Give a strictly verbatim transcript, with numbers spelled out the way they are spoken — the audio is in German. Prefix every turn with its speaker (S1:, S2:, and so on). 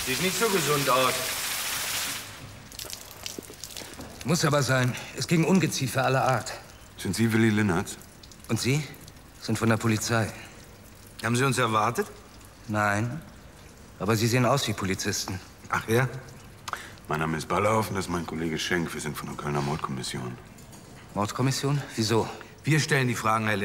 S1: Sieht nicht so gesund aus.
S2: Muss aber sein. Es ging Ungeziefer aller Art.
S3: Sind Sie Willi Linnertz?
S2: Und Sie? Sind von der Polizei.
S1: Haben Sie uns erwartet?
S2: Nein. Aber Sie sehen aus wie Polizisten.
S1: Ach ja?
S3: Mein Name ist Ballauf und das ist mein Kollege Schenk. Wir sind von der Kölner Mordkommission.
S2: Mordkommission? Wieso?
S1: Wir stellen die Fragen, Herr